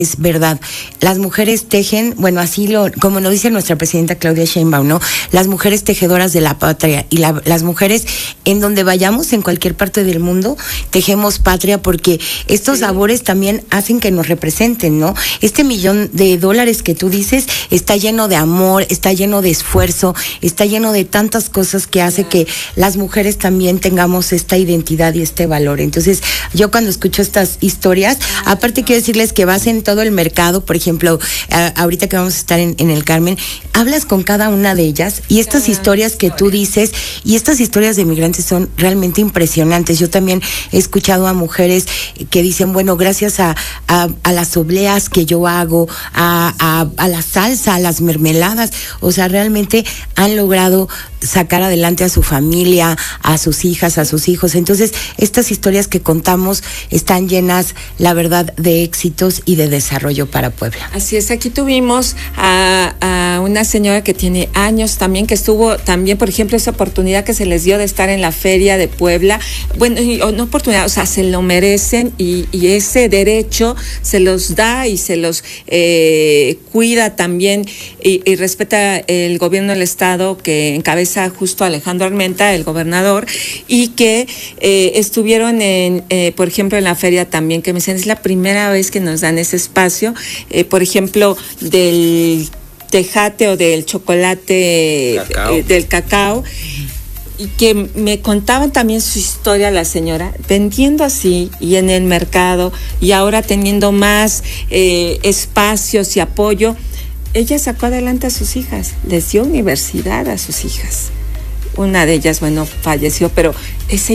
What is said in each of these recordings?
Es verdad, las mujeres tejen, bueno, como lo dice nuestra presidenta Claudia Sheinbaum, ¿no? Las mujeres tejedoras de la patria y las mujeres en donde vayamos, en cualquier parte del mundo, tejemos patria porque estos sabores también hacen que nos representen, ¿no? Este $1,000,000 que tú dices está lleno de amor, está lleno de esfuerzo, está lleno de tantas cosas que hace que las mujeres también tengamos esta identidad y este valor. Entonces, yo cuando escucho estas historias, aparte quiero decirles que vas en todo el mercado, por ejemplo, ahorita que vamos a estar en el Carmen, hablas con cada una de ellas y estas historias que tú dices y estas historias de migrantes son realmente impresionantes. Yo también he escuchado a mujeres que dicen, bueno, gracias a las obleas que yo hago, a la salsa, a las mermeladas, o sea, realmente han logrado sacar adelante a su familia, a sus hijas, a sus hijos. Entonces, estas historias que contamos están llenas, la verdad, de éxitos y de desarrollo para Puebla. Así es, aquí tuvimos a una señora que tiene años también, que estuvo también, por ejemplo, esa oportunidad que se les dio de estar en la Feria de Puebla. Bueno, no oportunidad, o sea, se lo merecen y ese derecho se los da y se los cuida también y respeta el gobierno del estado que encabeza justo Alejandro Armenta, el gobernador, y que estuvieron por ejemplo, en la feria también, que me dicen, es la primera vez que nos dan ese espacio, por ejemplo, del tejate o del chocolate, del cacao, y que me contaban también su historia la señora, vendiendo así y en el mercado, y ahora teniendo más espacios y apoyo. Ella sacó adelante a sus hijas, les dio universidad a sus hijas. Una de ellas, bueno, falleció, pero esas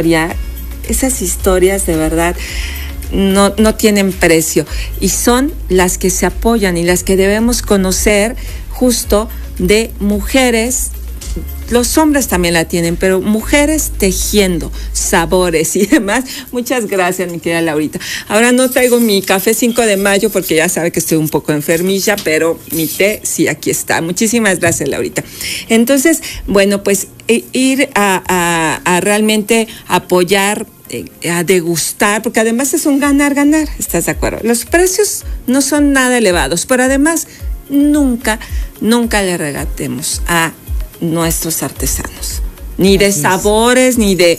historias de verdad no tienen precio y son las que se apoyan y las que debemos conocer justo de mujeres. Los hombres también la tienen, pero mujeres tejiendo sabores y demás. Muchas gracias, mi querida Laurita. Ahora no traigo mi café 5 de mayo porque ya sabe que estoy un poco enfermilla, pero mi té sí, aquí está. Muchísimas gracias, Laurita. Entonces, bueno, pues ir a realmente apoyar, a degustar, porque además es un ganar-ganar, ¿estás de acuerdo? Los precios no son nada elevados, pero además nunca le regatemos a nuestros artesanos, ni de sabores, ni de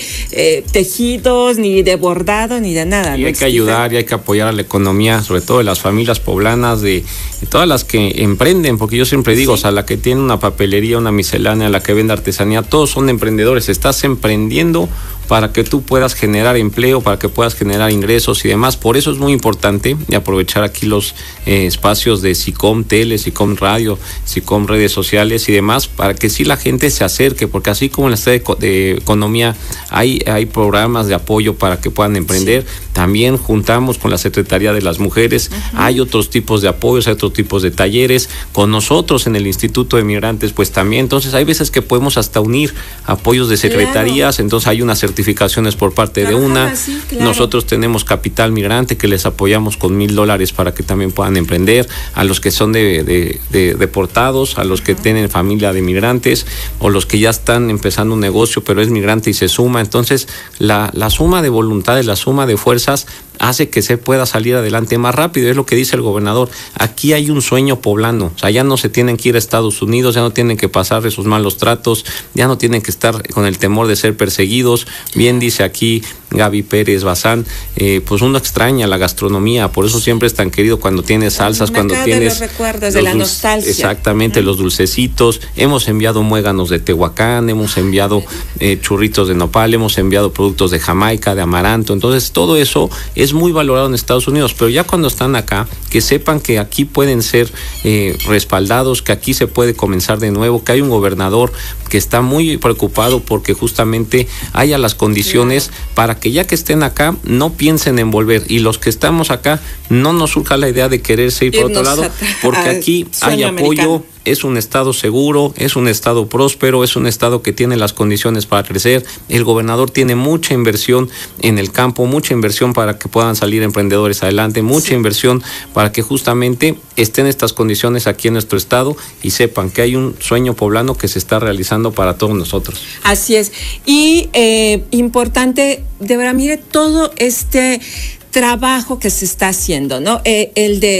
tejidos, ni de bordado, ni de nada. Y hay que ayudar y hay que apoyar a la economía, sobre todo de las familias poblanas, de todas las que emprenden, porque yo siempre digo, o sea, la que tiene una papelería, una miscelánea, la que vende artesanía, todos son emprendedores. Estás emprendiendo para que tú puedas generar empleo, para que puedas generar ingresos y demás. Por eso es muy importante y aprovechar aquí los espacios de SICOM Tele, SICOM Radio, SICOM Redes Sociales y demás, para que sí la gente se acerque, porque así como en la de economía hay programas de apoyo para que puedan emprender, también juntamos con la Secretaría de las Mujeres, hay otros tipos de apoyos, hay otros tipos de talleres, con nosotros en el Instituto de Migrantes, pues también. Entonces hay veces que podemos hasta unir apoyos de secretarías, entonces hay unas certificaciones por parte de una, nosotros tenemos Capital Migrante que les apoyamos con $1,000 para que también puedan emprender, a los que son de deportados, a los que tienen familia de migrantes o los que ya están empezando un negocio pero es migrante y se suma. Entonces la suma de voluntades, la suma de fuerzas hace que se pueda salir adelante más rápido. Es lo que dice el gobernador, aquí hay un sueño poblano, o sea, ya no se tienen que ir a Estados Unidos, ya no tienen que pasar esos malos tratos, ya no tienen que estar con el temor de ser perseguidos. Bien dice aquí Gaby Pérez Bazán, pues uno extraña la gastronomía, por eso siempre es tan querido cuando tienes salsas, cuando tienes los recuerdos, de la nostalgia. Exactamente, los dulcecitos. Hemos enviado muéganos de Tehuacán, hemos enviado churritos de nopal, hemos enviado productos de Jamaica, de amaranto. Entonces todo eso es muy valorado en Estados Unidos, pero ya cuando están acá, que sepan que aquí pueden ser respaldados, que aquí se puede comenzar de nuevo, que hay un gobernador que está muy preocupado porque justamente haya las condiciones para que ya que estén acá no piensen en volver, y los que estamos acá no nos surja la idea de quererse ir por otro lado, porque aquí hay apoyo. Es un estado seguro, es un estado próspero, es un estado que tiene las condiciones para crecer. El gobernador tiene mucha inversión en el campo, mucha inversión para que puedan salir emprendedores adelante, mucha inversión para que justamente estén estas condiciones aquí en nuestro estado y sepan que hay un sueño poblano que se está realizando para todos nosotros. Así es. Y importante, de verdad, mire todo este trabajo que se está haciendo, ¿no? El de